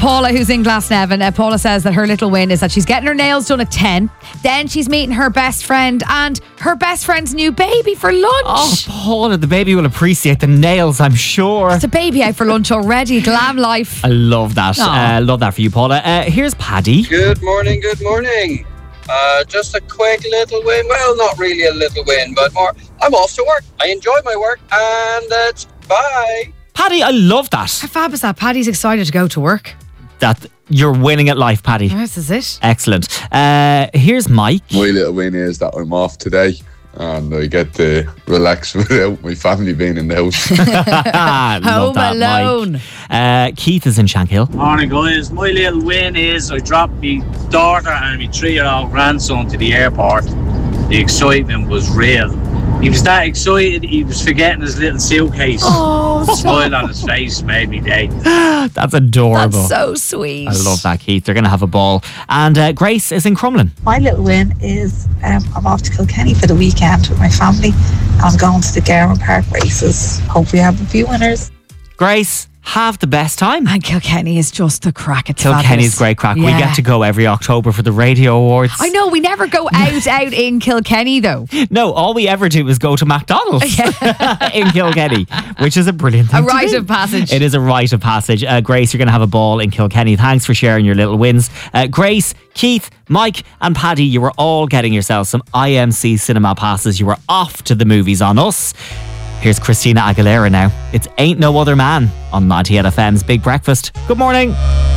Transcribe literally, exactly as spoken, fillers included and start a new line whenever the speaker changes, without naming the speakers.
Paula, who's in Glasnevin. Uh, Paula says that her little win is that she's getting her nails done at ten. Then she's meeting her best friend and her best friend's new baby for lunch.
Oh, Paula, the baby will appreciate the nails, I'm sure.
It's a baby out for lunch already. Glam life.
I love that. Uh, love that for you, Paula. Uh, here's Paddy.
Good morning, good morning. Uh, just a quick little win. Well, not really a little win, but more. I'm off to work. I enjoy my work, and that's bye.
Paddy, I love that.
How fab is that? Paddy's excited to go to work.
That you're winning at life, Paddy.
This is it.
Excellent. Uh, here's Mike.
My little win is that I'm off today and I get to relax without my family being in the house.
Love
Home
that,
alone.
Mike. Uh, Keith is in Shankill.
Morning, guys. My little win is I dropped my daughter and my three-year-old grandson to the airport. The excitement was real. He was that excited, he was forgetting his little suitcase.
Oh,
the smile on his face made me day.
That's adorable.
That's so sweet.
I love that, Keith. They're going to have a ball. And uh, Grace is in Crumlin.
My little win is um, I'm off to Kilkenny for the weekend with my family. I'm going to the Garman Park races. Hope we have a few winners.
Grace, have the best time.
And Kilkenny is just the crack. It's
Kilkenny's
fabulous.
great crack.
Yeah.
We get to go every October for the Radio Awards.
I know, we never go out, out in Kilkenny though.
No, all we ever do is go to McDonald's in Kilkenny, which is a brilliant thing
A
to
rite
do.
of passage.
It is a rite of passage. Uh, Grace, you're going to have a ball in Kilkenny. Thanks for sharing your little wins. Uh, Grace, Keith, Mike and Paddy, you were all getting yourselves some I M C cinema passes. You were off to the movies on us. Here's Christina Aguilera now. It's Ain't No Other Man on ninety-eight F M's Big Breakfast. Good morning.